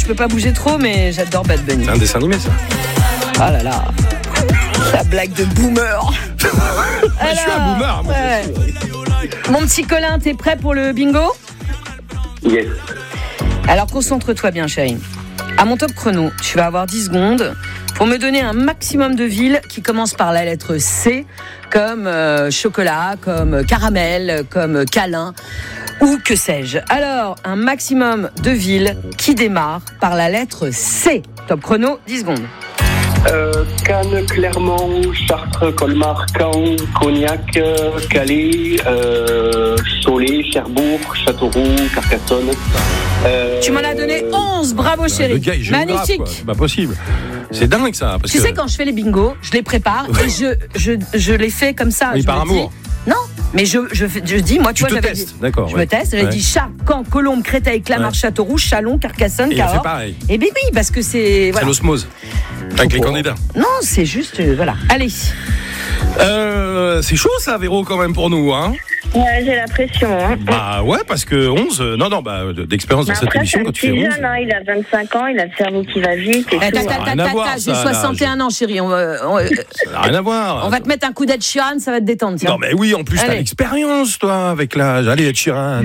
peux pas bouger trop, mais j'adore Bad Bunny. C'est un dessin animé, ça. Ah là là. La blague de boomer. Je suis un boomer, moi. Ouais. Mon petit Colin, t'es prêt pour le bingo ? Yes. Alors concentre-toi bien, chérie. À mon top chrono, tu vas avoir 10 secondes pour me donner un maximum de villes qui commencent par la lettre C, comme chocolat, comme caramel, comme câlin, ou que sais-je. Alors, un maximum de villes qui démarrent par la lettre C. Top chrono, 10 secondes. Cannes, Clermont, Chartres, Colmar, Caen, Cognac, Calais, Cholet, Cherbourg, Châteauroux, Carcassonne. Tu m'en as donné 11, bravo chérie. Le gars, il est géographe, magnifique. quoi. C'est pas possible. C'est dingue, ça. Parce Tu que... sais, quand je fais les bingos, je les prépare et je les fais comme ça. Oui, je par me amour. dis, non, mais je dis, moi, tu vois, te j'avais testes, dit, d'accord. je me teste, j'avais dit Chartres, Caen, Colombes, Créteil, Clamart, Châteaurough, Châlons, Carcassonne, Et il a fait Cahors. pareil. Et bien oui, parce que c'est... C'est Voilà. l'osmose. Avec les candidats. Non, c'est juste... voilà. Allez. C'est chaud, ça, Véro, quand même, pour nous, hein. Ouais, j'ai la pression. Hein. Bah ouais, parce que 11, d'expérience dans cette Après, émission, c'est quand un tu fais petit 11. jeune, hein, il a 25 ans, il a le cerveau qui va vite et tout. rien à voir, J'ai ça, 61 ans, chérie. Ça n'a rien à voir. On va te mettre un coup d'Ed Sheeran, ça va te détendre. Tiens. Non, mais oui, en plus, t'as Allez. l'expérience, toi, avec l'âge. Allez, Ed Sheeran.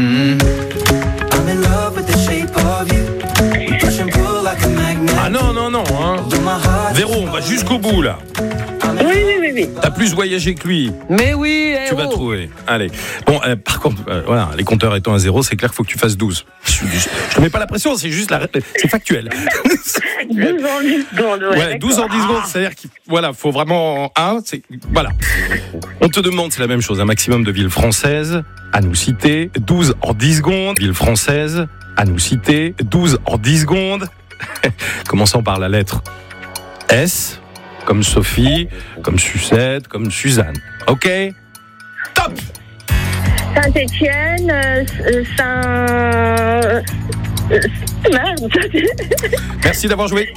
Ah non, hein. Véro, on va jusqu'au bout, là. Oui. T'as plus voyagé que lui. Mais oui, Tu vas trouver. Allez. Bon, par contre, voilà, les compteurs étant à 0, c'est clair qu'il faut que tu fasses 12. Je te mets pas la pression, c'est juste c'est factuel. 12 ans 10 secondes. Ouais, 12 en 10 secondes, c'est-à-dire qu'il faut vraiment voilà. On te demande, c'est la même chose, un maximum de villes françaises à nous citer. 12 en 10 secondes. Villes françaises à nous citer. 12 en 10 secondes. Commençant par la lettre S, comme Sophie, comme Sucette, comme Suzanne. Ok ? Top ! Saint-Étienne, Merde. Merci d'avoir joué.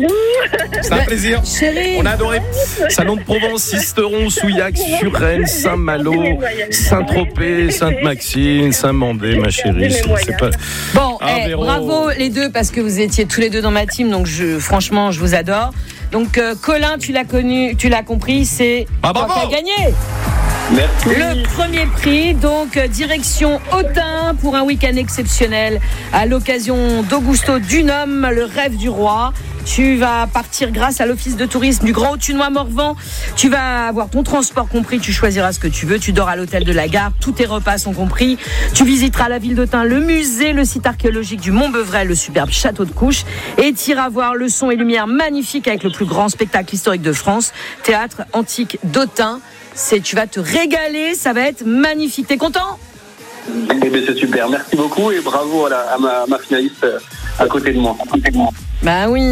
C'est un plaisir. Chérie. On a adoré. Salon de Provence, Sisteron, Souillac, Suresnes, Saint-Malo, Saint-Tropez, Sainte-Maxime, Saint-Mandé, ma chérie. C'est pas... Bon, Véro. bravo les deux parce que vous étiez tous les deux dans ma team, donc franchement, je vous adore. Donc Colin, tu l'as compris, c'est Ah, bravo. toi qui as gagné. Merci. Le premier prix, donc direction Autun pour un week-end exceptionnel à l'occasion d'Augusto Dunhomme, le rêve du roi. Tu vas partir grâce à l'office de tourisme du Grand Autunois Morvan. Tu vas avoir ton transport compris, tu choisiras ce que tu veux. Tu dors à l'hôtel de la gare, tous tes repas sont compris. Tu visiteras la ville d'Autun, le musée, le site archéologique du Mont-Bevrel, le superbe château de Couches. Et tu iras voir le son et lumière magnifique avec le plus grand spectacle historique de France, théâtre antique d'Autun. Tu vas te régaler, ça va être magnifique. T'es content ? Eh bien, c'est super. Merci beaucoup et bravo à ma finaliste à côté de moi. Bah oui.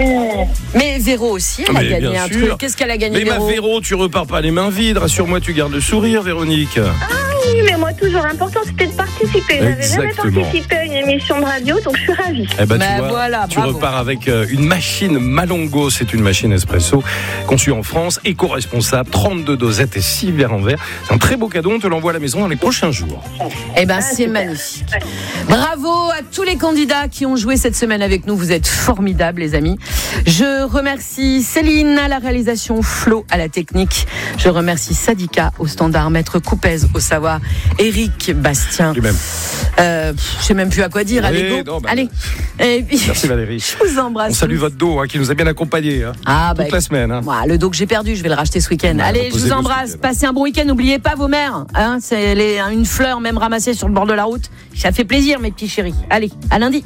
Mais Véro aussi, elle a gagné un truc. Qu'est-ce qu'elle a gagné, Mais Véro ? ma Véro, tu repars pas les mains vides. Rassure-moi, tu gardes le sourire, Véronique. Oui, mais moi, toujours important, c'était de participer. Je n'avais jamais Exactement. participé à une émission de radio, donc je suis ravie. Eh ben, Bah tu vois, voilà, tu bravo. repars avec une machine Malongo. C'est une machine espresso conçue en France, éco-responsable, 32 dosettes et 6 verres en verre. C'est un très beau cadeau. On te l'envoie à la maison dans les prochains jours. Eh ben, c'est magnifique. Bravo à tous les candidats qui ont joué cette semaine avec nous. Vous êtes formidables, les amis. Je remercie Céline à la réalisation, Flo à la technique. Je remercie Sadika au standard, Maître Coupez au savoir, Eric Bastien. Lui-même. Je sais même plus à quoi dire. Oui, Allez, go. non, bah, Allez. Et puis, Merci Valérie. je vous embrasse. On salue tous. votre dos qui nous a bien accompagnés toute la semaine. Moi, le dos que j'ai perdu, je vais le racheter ce week-end. Ouais, Allez, je vous reposez-vous embrasse. ce week-end. Passez un bon week-end. N'oubliez pas vos mères. C'est une fleur même ramassée sur le bord de la route. Ça fait plaisir, mes petits chéris. Allez, à lundi.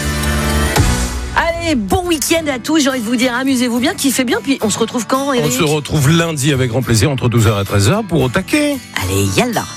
Allez, bon week-end à tous. J'ai envie de vous dire, amusez-vous bien, kiffez bien. Puis on se retrouve quand, On Eric ? se retrouve lundi avec grand plaisir entre 12h et 13h pour Au taquet. Allez, yallah.